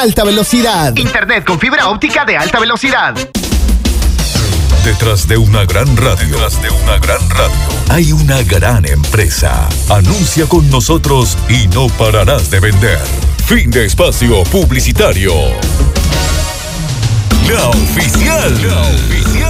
Alta velocidad. Internet con fibra óptica de alta velocidad. Detrás de una gran radio, hay una gran empresa. Anuncia con nosotros y no pararás de vender. Fin de espacio publicitario. La oficial.